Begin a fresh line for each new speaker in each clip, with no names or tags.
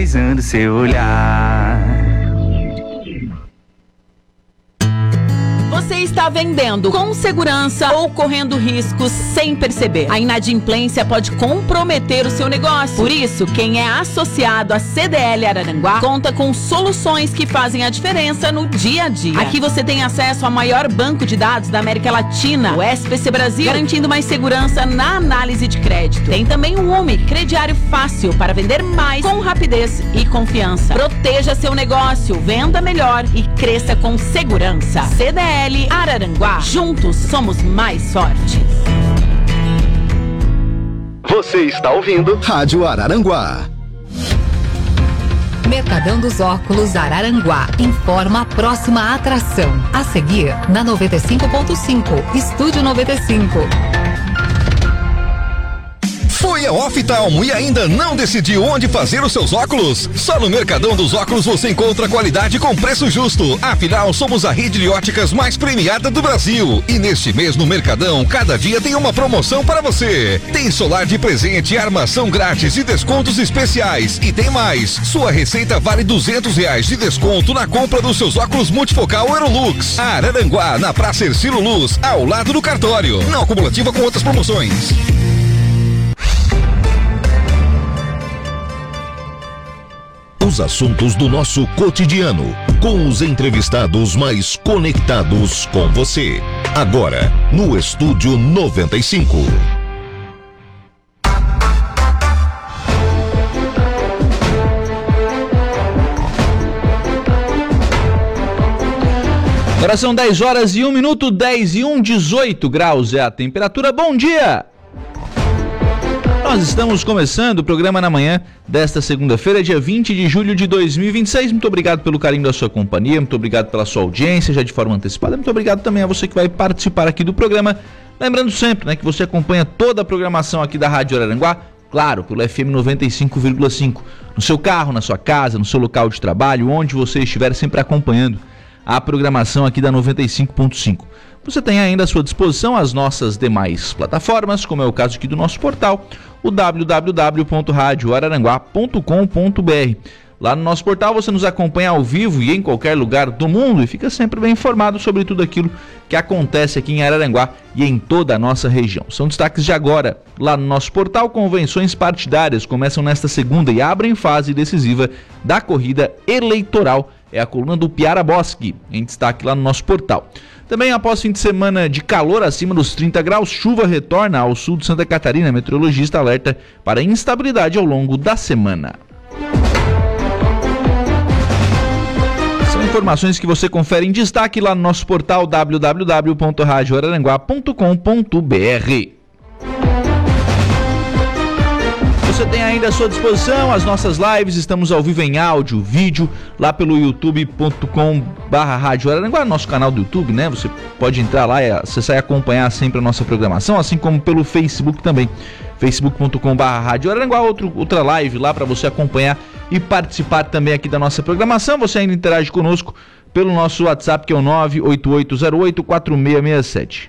analisando seu olhar.
Você está vendendo com segurança ou correndo riscos sem perceber. A inadimplência pode comprometer o seu negócio. Por isso, quem é associado à CDL Araranguá conta com soluções que fazem a diferença no dia a dia. Aqui você tem acesso ao maior banco de dados da América Latina, o SPC Brasil, garantindo mais segurança na análise de crédito. Tem também o UMI, crediário fácil para vender mais com rapidez e confiança. Proteja seu negócio, venda melhor e cresça com segurança. CDL Araranguá. Juntos somos mais fortes.
Você está ouvindo Rádio Araranguá.
Mercadão dos Óculos Araranguá informa a próxima atração. A seguir, na 95.5, Estúdio 95.
Foi a Oftalmo e ainda não decidiu onde fazer os seus óculos? Só no Mercadão dos Óculos você encontra qualidade com preço justo. Afinal, somos a rede de óticas mais premiada do Brasil. E neste mês no Mercadão, cada dia tem uma promoção para você. Tem solar de presente, armação grátis e descontos especiais. E tem mais, sua receita vale R$200 de desconto na compra dos seus óculos multifocal Aerolux. Araranguá, na Praça Ercílio Luz, ao lado do cartório. Não acumulativa com outras promoções.
Os assuntos do nosso cotidiano, com os entrevistados mais conectados com você. Agora, no Estúdio 95.
Agora são 10 horas e 1 minuto, 10 e 1, 18 graus é a temperatura. Bom dia! Nós estamos começando o programa na manhã desta segunda-feira, dia 20 de julho de 2026. Muito obrigado pelo carinho da sua companhia, muito obrigado pela sua audiência, já de forma antecipada. Muito obrigado também a você que vai participar aqui do programa. Lembrando sempre, né, que você acompanha toda a programação aqui da Rádio Araranguá, claro, pelo FM 95,5. No seu carro, na sua casa, no seu local de trabalho, onde você estiver sempre acompanhando a programação aqui da 95.5. Você tem ainda à sua disposição as nossas demais plataformas, como é o caso aqui do nosso portal, o www.radioararanguá.com.br. Lá no nosso portal você nos acompanha ao vivo e em qualquer lugar do mundo e fica sempre bem informado sobre tudo aquilo que acontece aqui em Araranguá e em toda a nossa região. São destaques de agora. Lá no nosso portal, convenções partidárias começam nesta segunda e abrem fase decisiva da corrida eleitoral. É a coluna do Piara Bosque, em destaque lá no nosso portal. Também após fim de semana de calor acima dos 30 graus, chuva retorna ao sul de Santa Catarina. Meteorologista alerta para instabilidade ao longo da semana. São informações que você confere em destaque lá no nosso portal www.radioararanguá.com.br. Você tem ainda à sua disposição as nossas lives, estamos ao vivo em áudio, vídeo, lá pelo youtube.com/Rádio Araranguá, nosso canal do YouTube, né? Você pode entrar lá e acessar e acompanhar sempre a nossa programação, assim como pelo Facebook também, facebook.com/Rádio Araranguá, outra live lá para você acompanhar e participar também aqui da nossa programação. Você ainda interage conosco pelo nosso WhatsApp, que é o 98808-4667,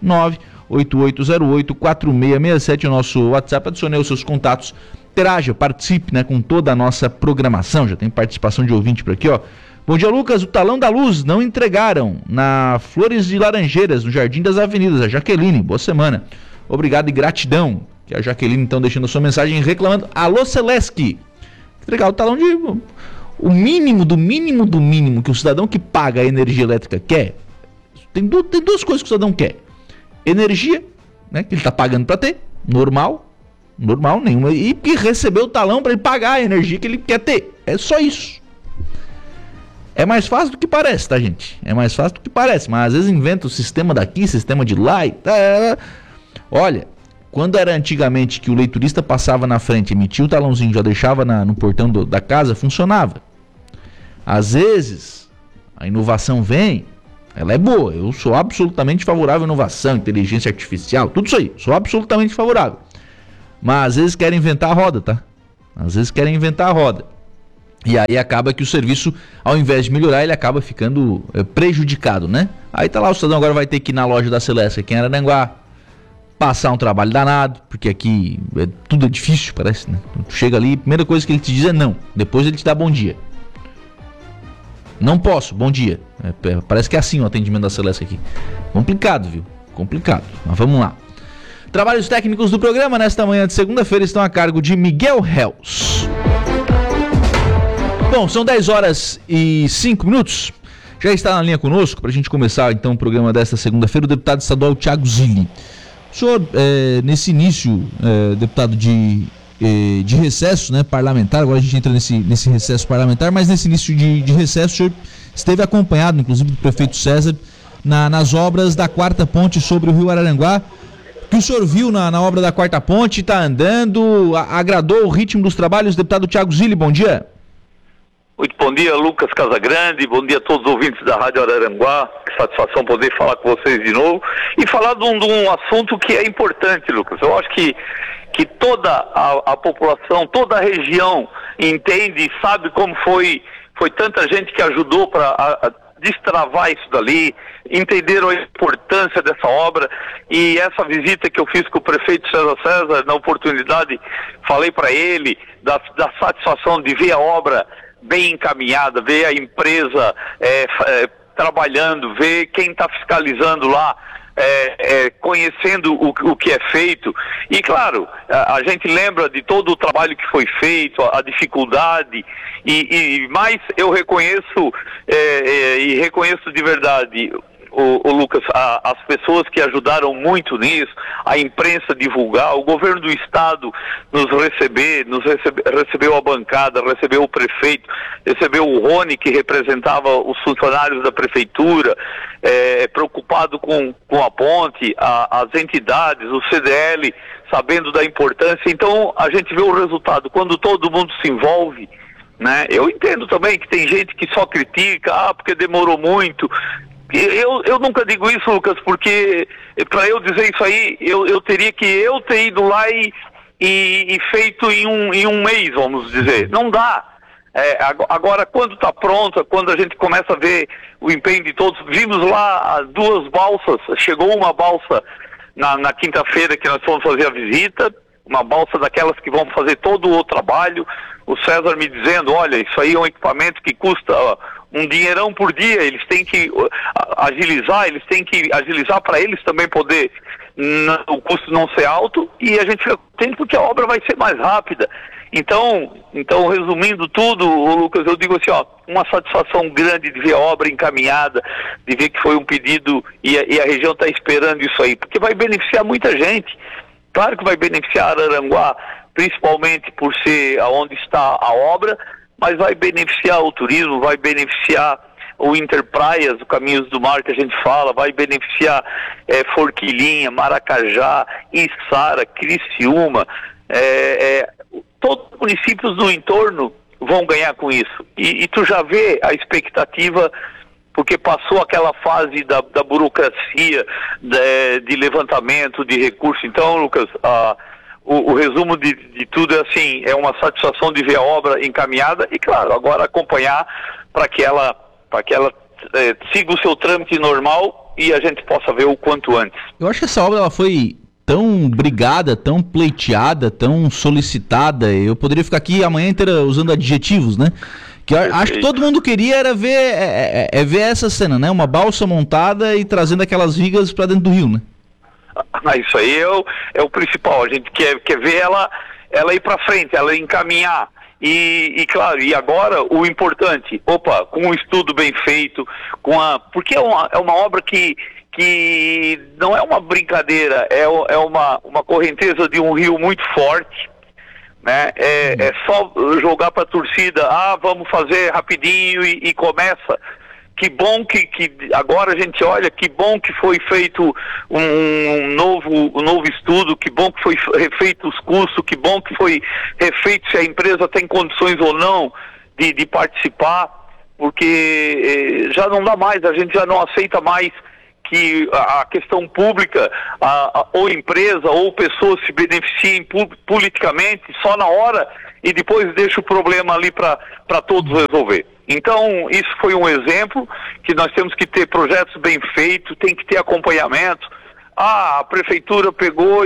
98808-4667, o nosso WhatsApp. Adicione os seus contatos, interaja, participe, né, com toda a nossa programação. Já tem participação de ouvinte por aqui, ó. Bom dia, Lucas. O talão da luz não entregaram na Flores de Laranjeiras, no Jardim das Avenidas. A Jaqueline, boa semana. Obrigado e gratidão. Que a Jaqueline, então, deixando a sua mensagem reclamando. Alô, Celeste. Entregar o talão de... O mínimo do mínimo do mínimo que o cidadão que paga a energia elétrica quer. Tem duas coisas que o cidadão quer. Energia, né, que ele está pagando para ter, normal nenhuma, e receber o talão para ele pagar a energia que ele quer ter. É só isso. É mais fácil do que parece, tá, gente? É mais fácil do que parece, mas às vezes inventa o sistema daqui, sistema de lá e Olha, quando era antigamente que o leiturista passava na frente, emitia o talãozinho, já deixava no portão da casa, funcionava. Às vezes, a inovação vem, ela é boa, eu sou absolutamente favorável à inovação, inteligência artificial, tudo isso aí, sou absolutamente favorável. Mas às vezes querem inventar a roda, tá? Às vezes querem inventar a roda. E aí acaba que o serviço, ao invés de melhorar, ele acaba ficando prejudicado, né? Aí tá lá, o cidadão agora vai ter que ir na loja da Celeste aqui em Araranguá, passar um trabalho danado, porque aqui tudo é difícil, parece, né? Tu chega ali, a primeira coisa que ele te diz é não, depois ele te dá bom dia. Não posso, bom dia. Parece que é assim o atendimento da Celeste aqui. Complicado, viu? Complicado, mas vamos lá. Trabalhos técnicos do programa nesta manhã de segunda-feira estão a cargo de Miguel Hells. Bom, são 10 horas e 5 minutos. Já está na linha conosco, para a gente começar então o programa desta segunda-feira, o deputado estadual Thiago Zilli. O senhor, nesse início, deputado de recesso, né, parlamentar, agora a gente entra nesse recesso parlamentar, mas nesse início de recesso o senhor esteve acompanhado, inclusive, do prefeito César, nas obras da quarta ponte sobre o rio Araranguá. O que o senhor viu na obra da quarta ponte, está andando, agradou o ritmo dos trabalhos? Deputado Thiago Zilli, bom dia.
Muito bom dia, Lucas Casagrande, bom dia a todos os ouvintes da Rádio Araranguá, que satisfação poder falar com vocês de novo e falar de um assunto que é importante, Lucas. Eu acho que toda a população, toda a região entende e sabe como foi tanta gente que ajudou para destravar isso dali, entenderam a importância dessa obra, e essa visita que eu fiz com o prefeito César, na oportunidade, falei para ele da satisfação de ver a obra bem encaminhada, ver a empresa trabalhando, ver quem está fiscalizando lá, conhecendo o que é feito. E claro, a gente lembra de todo o trabalho que foi feito, a dificuldade, mas eu reconheço e reconheço de verdade, o Lucas, as pessoas que ajudaram muito nisso, a imprensa divulgar, o governo do estado recebeu a bancada, recebeu o prefeito, recebeu o Rony, que representava os funcionários da prefeitura, preocupado com a ponte, as entidades, o CDL, sabendo da importância. Então a gente vê o resultado, quando todo mundo se envolve, né? Eu entendo também que tem gente que só critica, porque demorou muito. Eu nunca digo isso, Lucas, porque para eu dizer isso aí, eu teria que ter ido lá e feito em um mês, vamos dizer. Não dá. Agora, quando está pronta, quando a gente começa a ver o empenho de todos, vimos lá 2 balsas, chegou uma balsa na quinta-feira que nós fomos fazer a visita, uma balsa daquelas que vão fazer todo o trabalho. O César me dizendo, olha, isso aí é um equipamento que custa um dinheirão por dia, eles têm que agilizar para eles também poder o custo não ser alto, e a gente fica contente porque a obra vai ser mais rápida. Então resumindo tudo, Lucas, eu digo assim, uma satisfação grande de ver a obra encaminhada, de ver que foi um pedido e a região está esperando isso aí, porque vai beneficiar muita gente. Claro que vai beneficiar Araranguá, principalmente por ser onde está a obra, mas vai beneficiar o turismo, vai beneficiar o Interpraias, o Caminhos do Mar que a gente fala, vai beneficiar Forquilinha, Maracajá, Içara, Criciúma, todos os municípios do entorno vão ganhar com isso. E tu já vê a expectativa, porque passou aquela fase da burocracia, de levantamento de recursos. Então, Lucas, o resumo de tudo é assim, é uma satisfação de ver a obra encaminhada e, claro, agora acompanhar para que ela siga o seu trâmite normal e a gente possa ver o quanto antes.
Eu acho que essa obra ela foi tão brigada, tão pleiteada, tão solicitada, eu poderia ficar aqui a manhã inteira usando adjetivos, né? Que acho que todo mundo queria era ver essa cena, né? Uma balsa montada e trazendo aquelas vigas para dentro do rio, né?
Isso aí é o principal. A gente quer ver ela ir para frente, ela encaminhar. E claro, e agora o importante, com um estudo bem feito, porque é uma obra que não é uma brincadeira, é uma correnteza de um rio muito forte, né? É só jogar para a torcida, vamos fazer rapidinho e começa. Que bom que agora a gente olha, que bom que foi feito um novo estudo, que bom que foi refeito os custos, que bom que foi refeito se a empresa tem condições ou não de participar, porque já não dá mais, a gente já não aceita mais que a questão pública, ou empresa, ou pessoas se beneficiem politicamente só na hora e depois deixa o problema ali para todos resolver. Então, isso foi um exemplo que nós temos que ter projetos bem feitos, tem que ter acompanhamento. a prefeitura pegou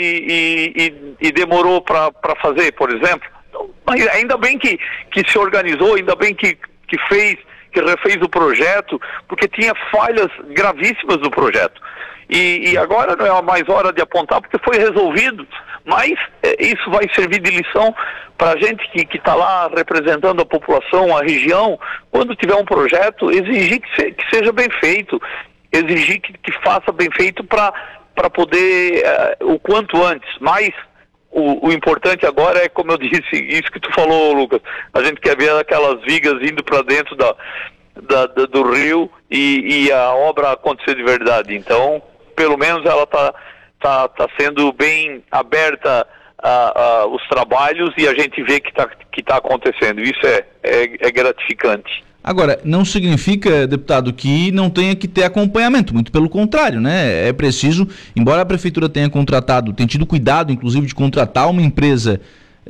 e demorou para fazer, por exemplo. Mas ainda bem que se organizou, ainda bem que refez o projeto, porque tinha falhas gravíssimas no projeto. E agora não é mais hora de apontar, porque foi resolvido, mas isso vai servir de lição para a gente que está lá representando a população, a região, quando tiver um projeto, exigir que seja bem feito, exigir que faça bem feito para poder, o quanto antes. Mas o importante agora é, como eu disse, isso que tu falou, Lucas, a gente quer ver aquelas vigas indo para dentro do rio e a obra acontecer de verdade. Então, pelo menos ela tá sendo bem aberta os trabalhos e a gente vê que tá acontecendo. Isso é gratificante.
Agora, não significa, deputado, que não tenha que ter acompanhamento, muito pelo contrário, né? É preciso, embora a prefeitura tenha tido cuidado, inclusive, de contratar uma empresa,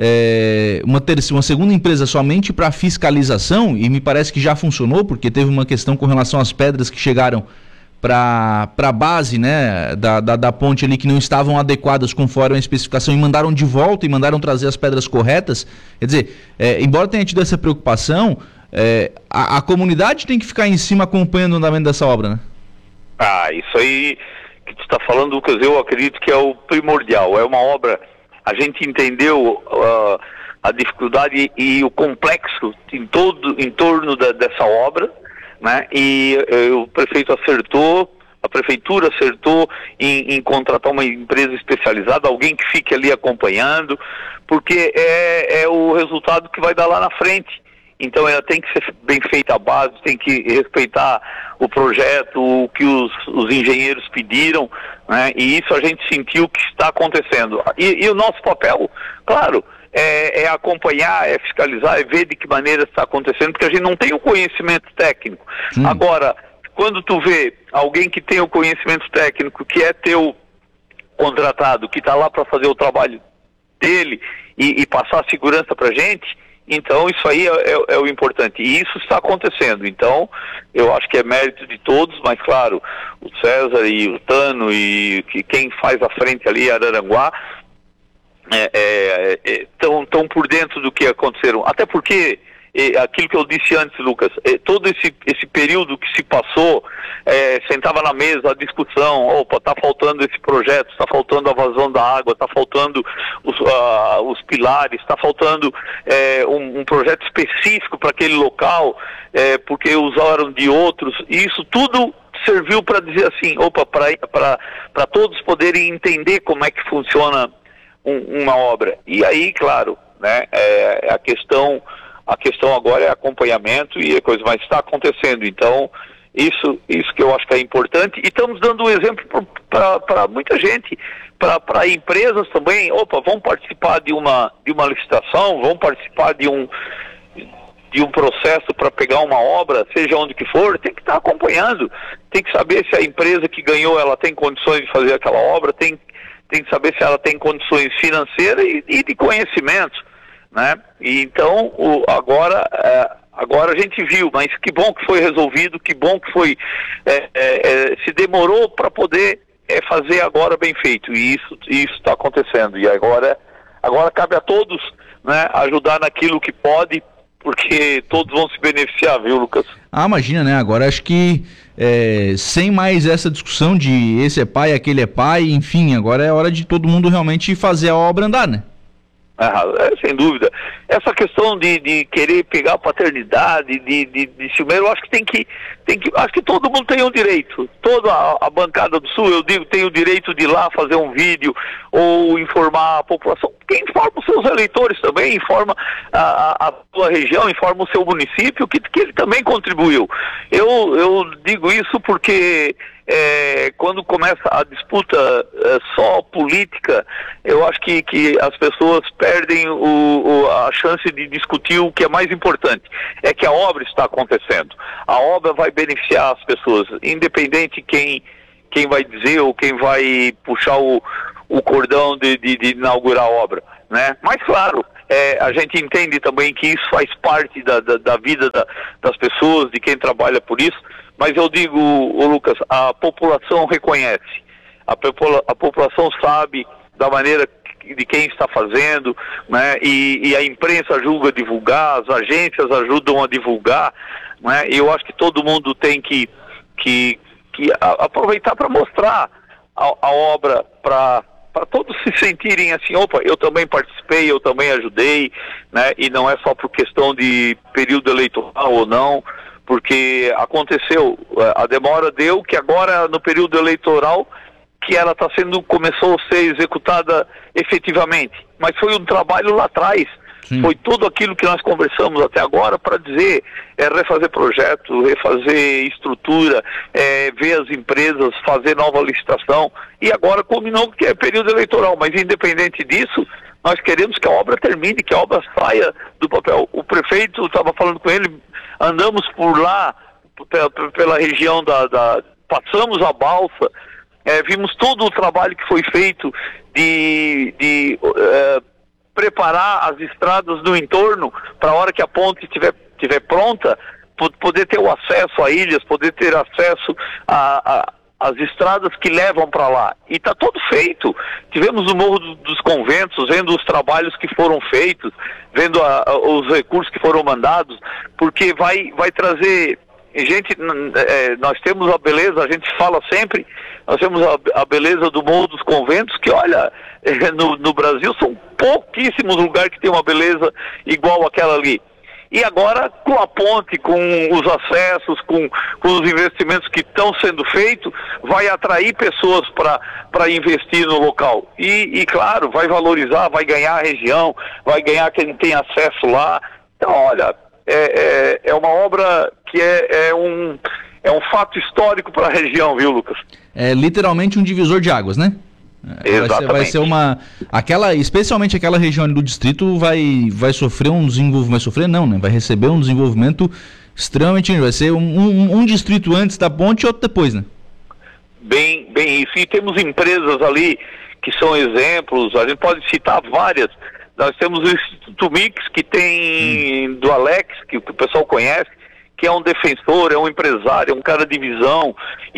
uma segunda empresa somente para fiscalização, e me parece que já funcionou, porque teve uma questão com relação às pedras que chegaram para a base, né, da ponte ali, que não estavam adequadas conforme a especificação, e mandaram de volta e mandaram trazer as pedras corretas. Quer dizer, embora tenha tido essa preocupação, a comunidade tem que ficar em cima acompanhando o andamento dessa obra, né?
Isso aí que tu está falando, Lucas, eu acredito que é o primordial. É uma obra, a gente entendeu a dificuldade e o complexo em torno dessa obra, né? E o prefeito acertou, a prefeitura acertou em contratar uma empresa especializada, alguém que fique ali acompanhando, porque é o resultado que vai dar lá na frente. Então ela tem que ser bem feita a base, tem que respeitar o projeto, o que os engenheiros pediram, né? E isso a gente sentiu que está acontecendo. E o nosso papel, claro, é acompanhar, é fiscalizar, é ver de que maneira está acontecendo, porque a gente não tem o conhecimento técnico. Agora, quando tu vê alguém que tem o conhecimento técnico, que é teu contratado, que está lá para fazer o trabalho dele e passar a segurança para a gente, então isso aí é o importante, e isso está acontecendo. Então eu acho que é mérito de todos, mas claro, o César e o Tano e quem faz a frente ali, Araranguá, estão por dentro do que aconteceram, até porque aquilo que eu disse antes, Lucas, todo esse período que se passou, sentava na mesa a discussão, tá faltando esse projeto, está faltando a vazão da água, está faltando os pilares, está faltando um projeto específico para aquele local, porque usaram de outros, e isso tudo serviu para dizer assim, para todos poderem entender como é que funciona uma obra. E aí, claro, né, a questão agora é acompanhamento e a coisa vai estar acontecendo. Então, isso que eu acho que é importante. E estamos dando um exemplo para muita gente, para empresas também. Vão participar de uma licitação, vão participar de um processo para pegar uma obra, seja onde que for, tem que estar acompanhando. Tem que saber se a empresa que ganhou, ela tem condições de fazer aquela obra, tem que saber se ela tem condições financeiras e de conhecimento, né? E então, agora a gente viu, mas que bom que foi resolvido, que bom que foi, se demorou para poder fazer agora bem feito, e isso está acontecendo, e agora cabe a todos, né, ajudar naquilo que pode, porque todos vão se beneficiar, viu, Lucas?
Imagina, né? Agora acho que sem mais essa discussão de esse é pai, aquele é pai, enfim, agora é hora de todo mundo realmente fazer a obra andar, né?
Sem dúvida. Essa questão de querer pegar a paternidade, de ciúme, eu acho que tem que, acho que todo mundo tem um direito. Toda a bancada do Sul, eu digo, tem o direito de ir lá fazer um vídeo ou informar a população. Quem informa os seus eleitores também, informa a sua região, informa o seu município, que ele também contribuiu. Eu digo isso porque quando começa a disputa só política, eu acho que as pessoas perdem a chance de discutir o que é mais importante, é que a obra está acontecendo. A obra vai beneficiar as pessoas, independente quem vai dizer ou quem vai puxar o cordão de inaugurar a obra, né? Mas claro, a gente entende também que isso faz parte da vida das pessoas, de quem trabalha por isso. Mas eu digo, Lucas, a população reconhece. a população sabe da maneira de quem está fazendo, né? E a imprensa ajuda a divulgar, as agências ajudam a divulgar, né? E eu acho que todo mundo tem que aproveitar para mostrar a obra, para todos se sentirem assim, opa, eu também participei, eu também ajudei, né? E não é só por questão de período eleitoral ou não, porque aconteceu, a demora deu que agora no período eleitoral que ela começou a ser executada efetivamente, mas foi um trabalho lá atrás. Sim. Foi tudo aquilo que nós conversamos até agora para dizer, refazer projeto, refazer estrutura, ver as empresas, fazer nova licitação, e agora culminou que é período eleitoral, mas independente disso, nós queremos que a obra termine, que a obra saia do papel. O prefeito, estava falando com ele, andamos por lá, pela região passamos a balsa, vimos todo o trabalho que foi feito de preparar as estradas do entorno para a hora que a ponte estiver pronta, poder ter o acesso a ilhas, poder ter acesso às estradas que levam para lá. E está tudo feito. Tivemos o Morro dos Conventos, vendo os trabalhos que foram feitos, vendo os recursos que foram mandados, porque vai trazer... Gente, nós temos a beleza, a gente fala sempre, nós temos a beleza do Morro dos Conventos, que olha, no Brasil são pouquíssimos lugares que tem uma beleza igual àquela ali. E agora, com a ponte, com os acessos, com os investimentos que estão sendo feitos, vai atrair pessoas para investir no local. E claro, vai valorizar, vai ganhar a região, vai ganhar quem tem acesso lá. Então, olha... É uma obra que é um fato histórico para a região, viu, Lucas? É literalmente um divisor de águas, né? Exatamente. Vai ser especialmente aquela região do distrito vai sofrer um desenvolvimento, vai sofrer não, né? Vai receber um desenvolvimento extremamente, vai ser um distrito antes da ponte e outro depois, né? Bem isso, e temos empresas ali que são exemplos, a gente pode citar várias. Nós temos o Instituto Mix, que tem do Alex, que o pessoal conhece, que é um defensor, é um empresário, é um cara de visão,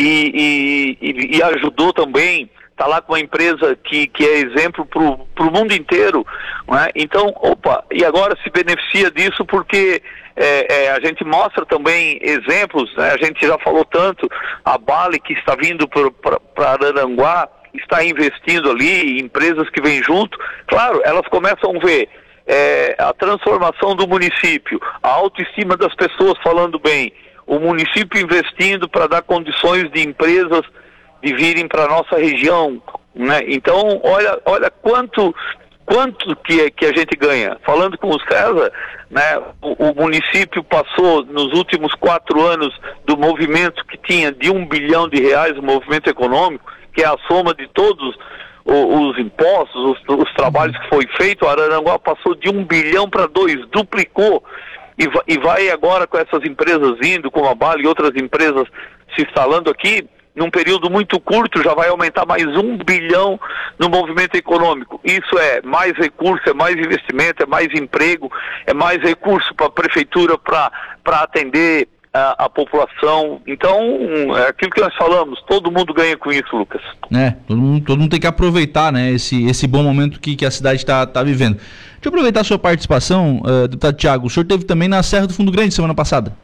e ajudou também, está lá com uma empresa que é exemplo para o mundo inteiro, né? Então, e agora se beneficia disso porque a gente mostra também exemplos, né? A gente já falou tanto, a Bale que está vindo para Araranguá, está investindo ali, empresas que vêm junto, claro, elas começam a ver a transformação do município, a autoestima das pessoas falando bem, o município investindo para dar condições de empresas de virem para a nossa região, né? Então, olha quanto que a gente ganha. Falando com o César, né, o município passou nos últimos 4 anos do movimento que tinha de R$1 bilhão, o movimento econômico, que é a soma de todos os impostos, os trabalhos que foi feito. Araranguá passou de 1 bilhão para 2, duplicou, e vai agora com essas empresas vindo, como a Bale e outras empresas se instalando aqui, num período muito curto já vai aumentar mais 1 bilhão no movimento econômico. Isso é mais recurso, é mais investimento, é mais emprego, é mais recurso para a prefeitura para atender a população. Então, é aquilo que nós falamos, todo mundo ganha com isso, Lucas. Todo mundo tem que aproveitar, né, esse bom momento que a cidade está vivendo. Deixa eu aproveitar a sua participação, deputado Thiago. O senhor esteve também na Serra do Fundo Grande semana passada?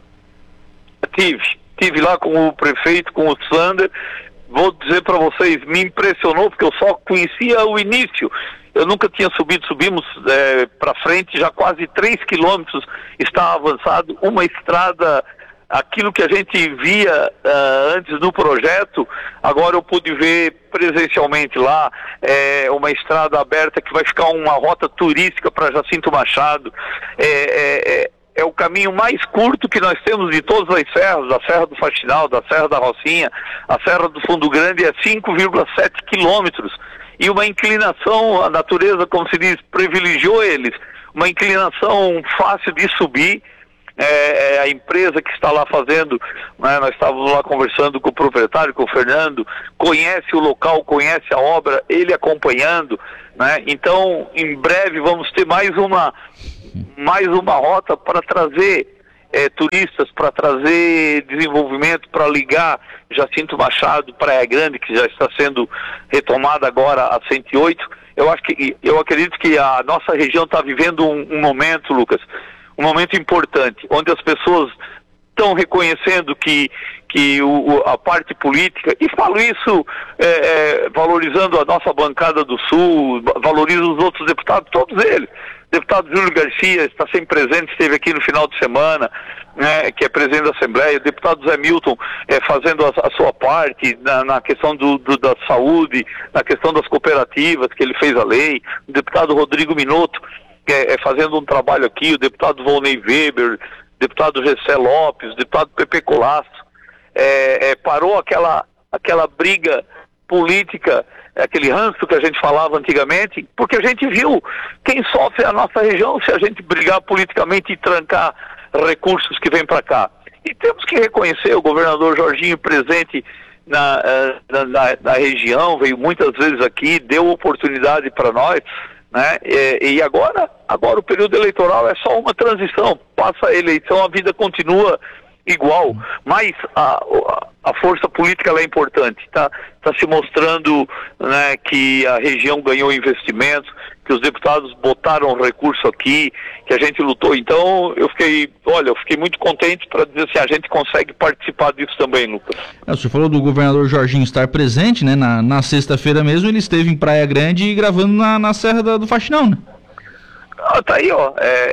Tive lá com o prefeito, com o Sander. Vou dizer para vocês, me impressionou, porque eu só conhecia o início. Eu nunca tinha subimos para frente, já quase 3 quilômetros está avançado, uma estrada, aquilo que a gente via antes do projeto, agora eu pude ver presencialmente lá, uma estrada aberta que vai ficar uma rota turística para Jacinto Machado. É o caminho mais curto que nós temos de todas as serras, da Serra do Faxinal, da Serra da Rocinha, a Serra do Fundo Grande é 5,7 quilômetros. E uma inclinação, a natureza, como se diz, privilegiou eles, uma inclinação fácil de subir. A empresa que está lá fazendo, né, nós estávamos lá conversando com o proprietário, com o Fernando, conhece o local, conhece a obra, ele acompanhando, né? Então, em breve vamos ter mais uma rota para trazer turistas, para trazer desenvolvimento, para ligar Jacinto Machado, Praia Grande, que já está sendo retomada agora a 108. Eu acredito que a nossa região está vivendo um momento, Lucas, um momento importante, onde as pessoas estão reconhecendo que a parte política, e falo isso valorizando a nossa bancada do Sul, valorizo os outros deputados, todos eles. Deputado Júlio Garcia está sempre presente, esteve aqui no final de semana, né, que é presidente da Assembleia. O deputado Zé Milton fazendo a sua parte na questão da saúde, na questão das cooperativas, que ele fez a lei. O deputado Rodrigo Minotto fazendo um trabalho aqui, o deputado Volney Weber, deputado Gessé Lopes, deputado Pepe Colasso. Parou aquela briga política, aquele ranço que a gente falava antigamente, porque a gente viu quem sofre a nossa região se a gente brigar politicamente e trancar recursos que vêm para cá. E temos que reconhecer o governador Jorginho presente na região, veio muitas vezes aqui, deu oportunidade para nós, né? E agora o período eleitoral é só uma transição, passa a eleição, a vida continua igual, mas a força política ela é importante, tá se mostrando, né, que a região ganhou investimento, que os deputados botaram recurso aqui, que a gente lutou. Então eu fiquei muito contente para dizer assim, a gente consegue participar disso também, Lucas.
Você falou do governador Jorginho estar presente, né? Na sexta-feira mesmo ele esteve em Praia Grande gravando na Serra do Faxinal, né?
Tá aí, ó,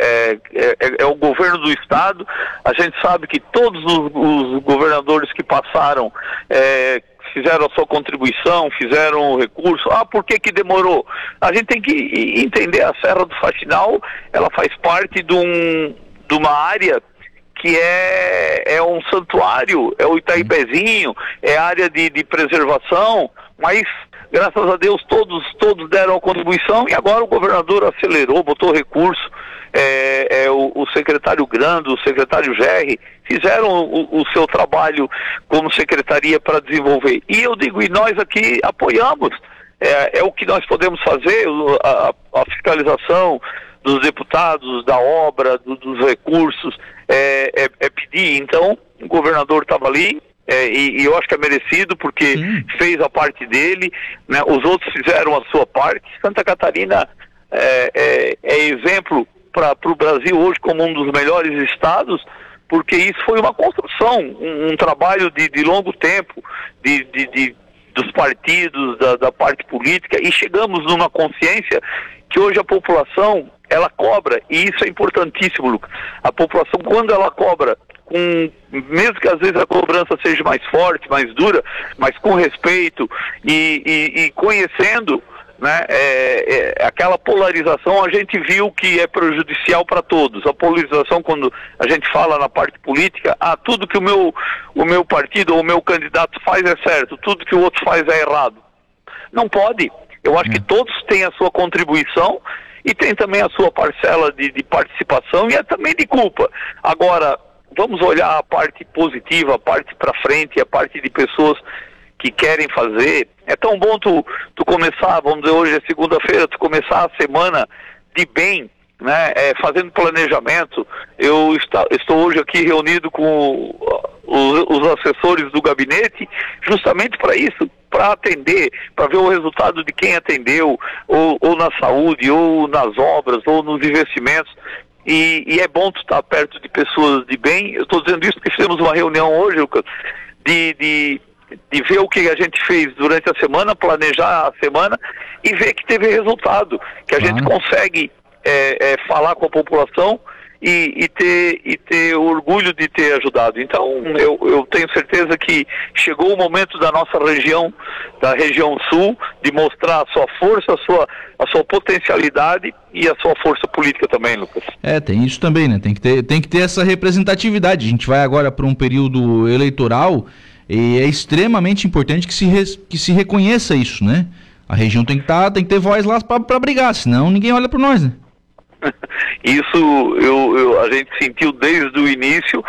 é o governo do estado. A gente sabe que todos os governadores que passaram fizeram a sua contribuição, fizeram o recurso. Por que demorou? A gente tem que entender, a Serra do Faxinal, ela faz parte de uma área que é um santuário, é o Itaipezinho, é área de preservação, mas graças a Deus todos deram a contribuição e agora o governador acelerou, botou recurso, o secretário Grando, o secretário Gerri, fizeram o seu trabalho como secretaria para desenvolver. E eu digo, e nós aqui apoiamos, é o que nós podemos fazer, a fiscalização dos deputados, da obra, dos recursos, pedir. Então, o governador estava ali, e eu acho que é merecido, porque fez a parte dele, né? Os outros fizeram a sua parte. Santa Catarina é exemplo para o Brasil hoje como um dos melhores estados, porque isso foi uma construção, um trabalho de longo tempo, dos partidos, da parte política, e chegamos numa consciência que hoje a população, ela cobra, e isso é importantíssimo, Lucas. A população, quando ela cobra, mesmo que às vezes a cobrança seja mais forte, mais dura, mas com respeito e conhecendo, né, aquela polarização, a gente viu que é prejudicial para todos. A polarização, quando a gente fala na parte política, tudo que o meu partido ou o meu candidato faz é certo, tudo que o outro faz é errado. Não pode. Eu acho que todos têm a sua contribuição e tem também a sua parcela de participação e também de culpa. Agora, vamos olhar a parte positiva, a parte para frente, a parte de pessoas que querem fazer. É tão bom tu começar, vamos dizer, hoje é segunda-feira, tu começar a semana de bem, né, fazendo planejamento. Eu estou hoje aqui reunido com os assessores do gabinete, justamente para isso, para atender, para ver o resultado de quem atendeu, ou na saúde, ou nas obras, ou nos investimentos. E é bom tu estar perto de pessoas de bem. Eu estou dizendo isso porque fizemos uma reunião hoje, Lucas, de ver o que a gente fez durante a semana, planejar a semana e ver que teve resultado, que a gente consegue falar com a população e ter orgulho de ter ajudado. Então eu tenho certeza que chegou o momento da nossa região, da região sul, de mostrar a sua força, a sua potencialidade e a sua força política também, Lucas.
Tem isso também, né? Tem que ter essa representatividade. A gente vai agora para um período eleitoral e é extremamente importante que se reconheça isso, né? A região tem que ter voz lá para brigar, senão ninguém olha para nós, né?
Isso a gente sentiu desde o início,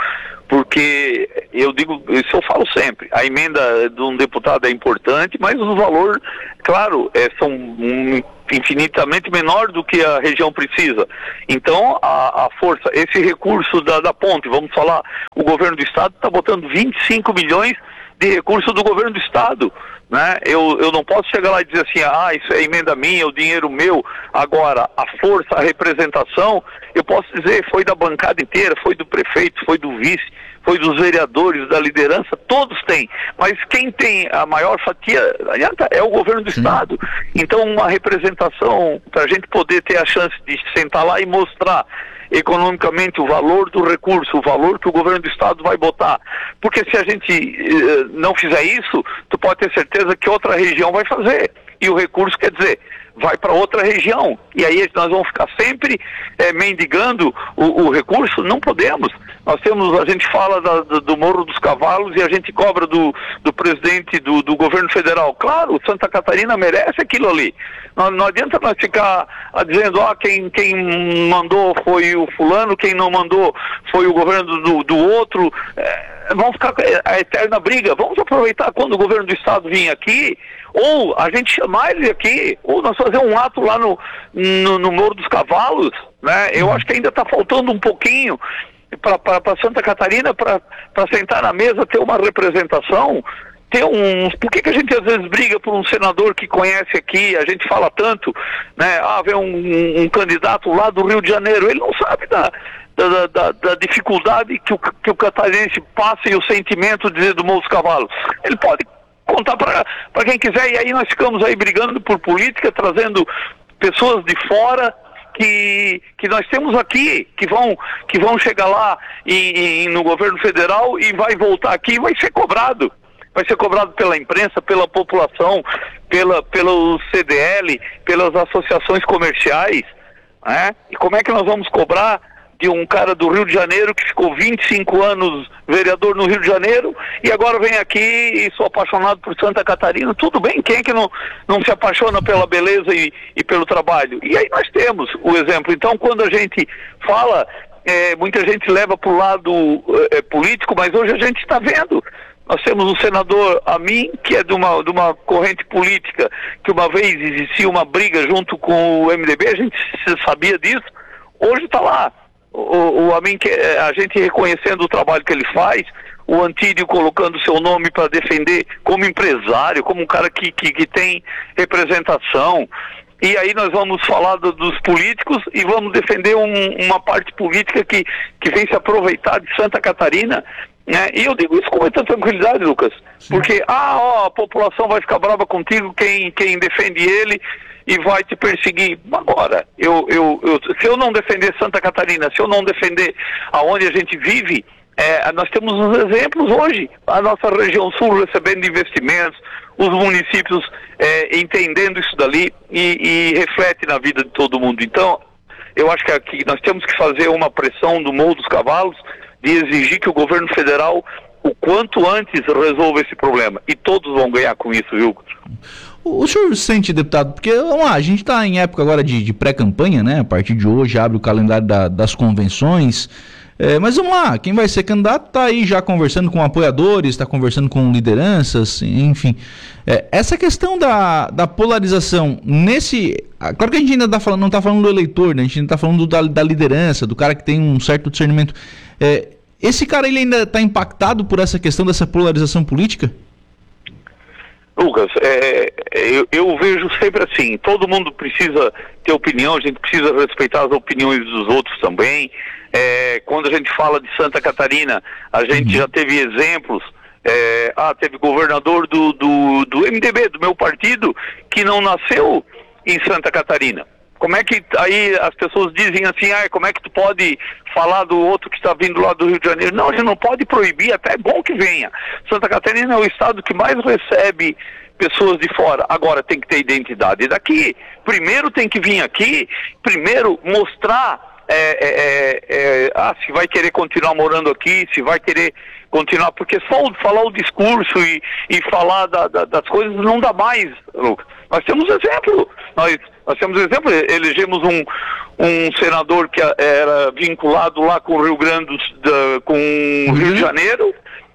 porque eu digo, isso eu falo sempre, a emenda de um deputado é importante, mas o valor, claro, são infinitamente menor do que a região precisa. Então, a força, esse recurso da ponte, vamos falar, o governo do estado está botando 25 milhões de recursos do governo do estado, né? Eu não posso chegar lá e dizer assim, isso é emenda minha, o dinheiro meu. Agora, a força, a representação, eu posso dizer, foi da bancada inteira, foi do prefeito, foi do vice, foi dos vereadores, da liderança, todos têm, mas quem tem a maior fatia é o governo do estado. Então, uma representação, para a gente poder ter a chance de sentar lá e mostrar economicamente o valor do recurso, o valor que o governo do estado vai botar, porque se a gente não fizer isso, tu pode ter certeza que outra região vai fazer, e o recurso, quer dizer, vai para outra região, e aí nós vamos ficar sempre mendigando o recurso. Não podemos. A gente fala do Morro dos Cavalos e a gente cobra do presidente do governo federal. Claro, Santa Catarina merece aquilo ali. Não adianta nós ficar dizendo, quem mandou foi o fulano, quem não mandou foi o governo do outro. Vamos ficar com a eterna briga. Vamos aproveitar quando o governo do estado vir aqui, ou a gente chamar ele aqui, ou nós fazer um ato lá no Morro dos Cavalos, né? Eu acho que ainda está faltando um pouquinho para Santa Catarina, para sentar na mesa, ter uma representação, por que a gente às vezes briga por um senador que conhece aqui, a gente fala tanto, né? Vem um candidato lá do Rio de Janeiro, ele não sabe da dificuldade que o catarinense passa e o sentimento do Morro dos Cavalos. Ele pode contar para quem quiser, e aí nós ficamos aí brigando por política, trazendo pessoas de fora que nós temos aqui, que vão chegar lá no governo federal e vai voltar aqui e vai ser cobrado. Vai ser cobrado pela imprensa, pela população, pelo CDL, pelas associações comerciais, né? E como é que nós vamos cobrar de um cara do Rio de Janeiro que ficou 25 anos vereador no Rio de Janeiro e agora vem aqui e sou apaixonado por Santa Catarina? Tudo bem, quem é que não se apaixona pela beleza e pelo trabalho? E aí nós temos o exemplo. Então, quando a gente fala, muita gente leva para o lado político, mas hoje a gente está vendo. Nós temos o senador Amin, que é de uma corrente política, que uma vez existia uma briga junto com o MDB, a gente sabia disso, hoje está lá. O Amin, a gente reconhecendo o trabalho que ele faz, o Antídio colocando seu nome para defender como empresário, como um cara que tem representação. E aí nós vamos falar dos políticos e vamos defender uma parte política que vem se aproveitar de Santa Catarina, né? E eu digo isso com muita tranquilidade, Lucas. Sim. Porque a população vai ficar brava contigo, quem defende ele, e vai te perseguir. Agora, se eu não defender Santa Catarina, se eu não defender aonde a gente vive, nós temos uns exemplos hoje. A nossa região sul recebendo investimentos, os municípios entendendo isso dali e reflete na vida de todo mundo. Então, eu acho que aqui nós temos que fazer uma pressão do Morro dos Cavalos de exigir que o governo federal, o quanto antes, resolva esse problema. E todos vão ganhar com isso, viu?
O senhor sente, deputado, porque vamos lá, a gente está em época agora de pré-campanha, né? A partir de hoje abre o calendário das convenções, mas vamos lá, quem vai ser candidato está aí já conversando com apoiadores, está conversando com lideranças, enfim. Essa questão da polarização, claro que a gente ainda não está falando do eleitor, né? A gente ainda está falando da liderança, do cara que tem um certo discernimento. Esse cara, ele ainda está impactado por essa questão dessa polarização política?
Lucas, eu vejo sempre assim, todo mundo precisa ter opinião, a gente precisa respeitar as opiniões dos outros também. Quando a gente fala de Santa Catarina, a gente já teve exemplos, teve governador do MDB, do meu partido, que não nasceu em Santa Catarina. Como é que aí as pessoas dizem assim, como é que tu pode falar do outro que está vindo lá do Rio de Janeiro? Não, a gente não pode proibir, até é bom que venha. Santa Catarina é o estado que mais recebe pessoas de fora. Agora tem que ter identidade daqui. Primeiro tem que vir aqui, primeiro mostrar se vai querer continuar morando aqui, se vai querer continuar, porque só falar o discurso e falar das coisas não dá mais, Lucas. Nós temos exemplo. Nós temos exemplo, elegemos um senador que era vinculado lá com o Rio Grande com o Rio de Janeiro,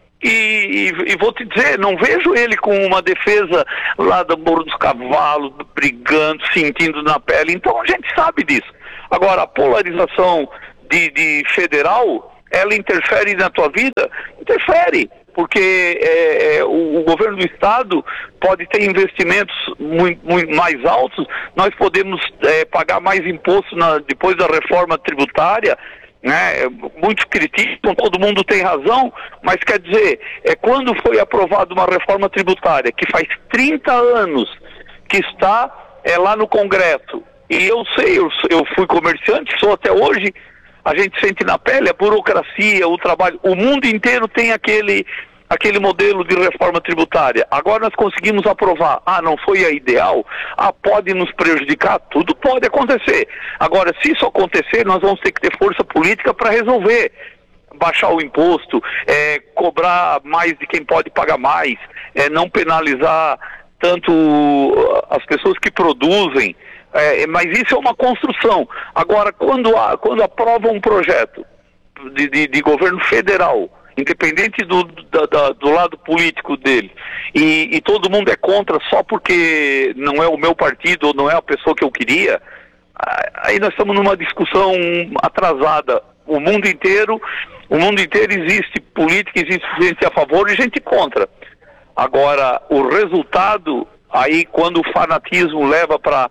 e vou te dizer, não vejo ele com uma defesa lá do Morro dos Cavalos, brigando, sentindo na pele. Então a gente sabe disso. Agora, a polarização de federal, ela interfere na tua vida? Interfere, porque o governo do estado pode ter investimentos muito mais altos, nós podemos pagar mais imposto depois da reforma tributária, né? Muitos criticam, todo mundo tem razão, mas quer dizer, quando foi aprovada uma reforma tributária que faz 30 anos que está lá no Congresso, e eu sei, eu fui comerciante, sou até hoje, a gente sente na pele a burocracia, o trabalho, o mundo inteiro tem aquele modelo de reforma tributária. Agora nós conseguimos aprovar. Não foi a ideal? Pode nos prejudicar? Tudo pode acontecer. Agora, se isso acontecer, nós vamos ter que ter força política para resolver. Baixar o imposto, cobrar mais de quem pode pagar mais, não penalizar tanto as pessoas que produzem. Mas isso é uma construção. Agora, quando aprova um projeto de governo federal, independente do lado político dele, e todo mundo é contra só porque não é o meu partido ou não é a pessoa que eu queria, aí nós estamos numa discussão atrasada. O mundo inteiro existe política, existe gente a favor e gente contra. Agora, o resultado, aí quando o fanatismo leva para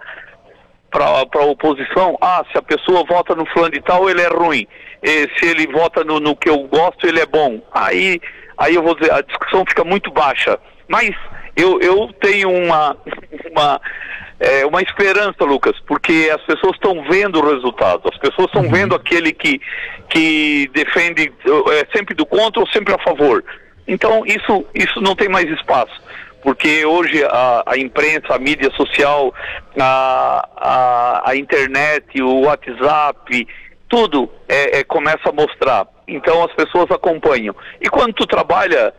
a oposição, se a pessoa vota no fulano de tal, ele é ruim. Se ele vota no que eu gosto, ele é bom. Aí eu vou dizer, a discussão fica muito baixa. Mas eu tenho uma esperança, Lucas, porque as pessoas estão vendo o resultado. As pessoas estão vendo aquele que defende sempre do contra ou sempre a favor. Então isso não tem mais espaço. Porque hoje a imprensa, a mídia social, a internet, o WhatsApp, tudo começa a mostrar. Então as pessoas acompanham. E quando tu trabalha,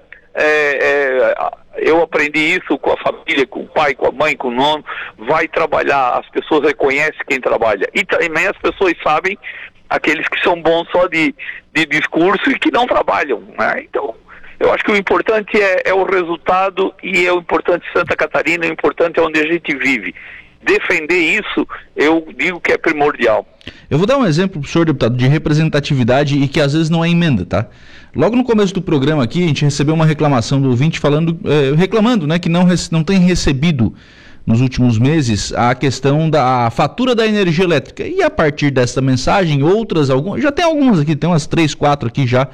eu aprendi isso com a família, com o pai, com a mãe, com o nono, vai trabalhar, as pessoas reconhecem quem trabalha. E também as pessoas sabem aqueles que são bons só de discurso e que não trabalham, né? Então, eu acho que o importante é o resultado, e é o importante Santa Catarina, o importante é onde a gente vive. Defender isso, eu digo que é primordial.
Eu vou dar um exemplo pro senhor, deputado, de representatividade e que às vezes não é emenda, tá? Logo no começo do programa aqui, a gente recebeu uma reclamação do ouvinte reclamando, né, que não tem recebido nos últimos meses a questão da fatura da energia elétrica. E a partir dessa mensagem, já tem algumas aqui, tem umas 3, 4 aqui já.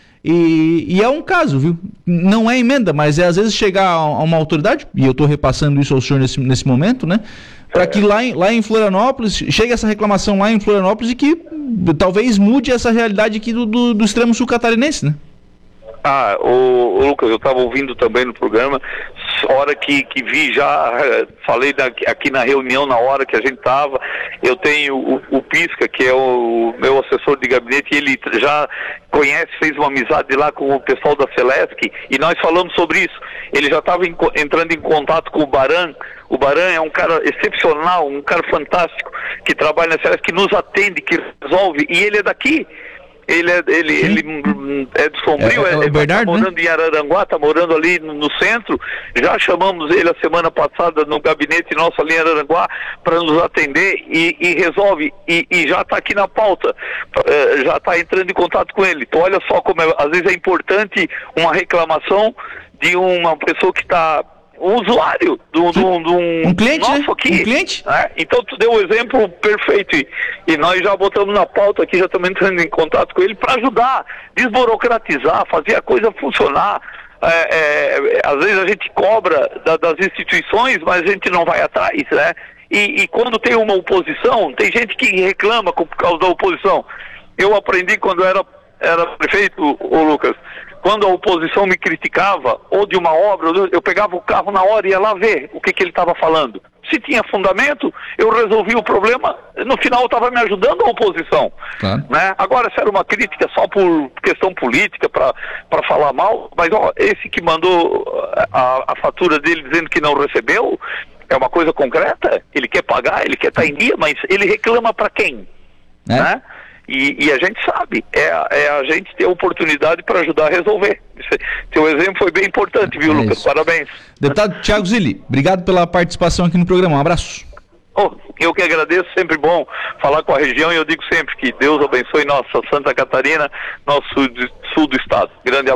E é um caso, viu? Não é emenda, mas às vezes chegar a uma autoridade, e eu estou repassando isso ao senhor nesse momento, né? Para que lá em Florianópolis, chegue essa reclamação lá em Florianópolis e que talvez mude essa realidade aqui do extremo sul catarinense, né?
Lucas, eu estava ouvindo também no programa, hora que vi já, falei aqui na reunião, na hora que a gente estava, eu tenho o Pisca, que é o meu assessor de gabinete, e ele já conhece, fez uma amizade lá com o pessoal da Celesc, e nós falamos sobre isso. Ele já estava entrando em contato com o Baran. O Baran é um cara excepcional, um cara fantástico, que trabalha na Celesc, que nos atende, que resolve, e ele é daqui. Ele é do Sombrio, tá morando em Araranguá, tá morando ali no centro. Já chamamos ele a semana passada no gabinete nosso ali em Araranguá para nos atender e resolve, e já está aqui na pauta, já está entrando em contato com ele. Então olha só como às vezes é importante uma reclamação de uma pessoa que está, um usuário um cliente, nosso, né? Aqui. Um cliente? Então tu deu o exemplo perfeito, e nós já botamos na pauta aqui, já estamos entrando em contato com ele para ajudar, desburocratizar, fazer a coisa funcionar. Às vezes a gente cobra das instituições, mas a gente não vai atrás, né? E quando tem uma oposição, tem gente que reclama por causa da oposição. Eu aprendi quando era prefeito, Lucas, quando a oposição me criticava, ou de uma obra, eu pegava o carro na hora e ia lá ver o que ele estava falando. Se tinha fundamento, eu resolvi o problema, no final eu estava me ajudando a oposição. Claro. Né? Agora, se era uma crítica só por questão política, para falar mal, mas esse que mandou a fatura dele dizendo que não recebeu, É uma coisa concreta? Ele quer pagar, ele quer estar em dia, mas ele reclama para quem? Né? E a gente sabe, é a gente ter a oportunidade para ajudar a resolver. Teu exemplo foi bem importante, viu, Lucas?
Isso.
Parabéns.
Deputado Thiago Zilli, obrigado pela participação aqui no programa. Um abraço.
Eu que agradeço, sempre bom falar com a região, e eu digo sempre que Deus abençoe nossa Santa Catarina, nosso sul do estado. Grande abraço.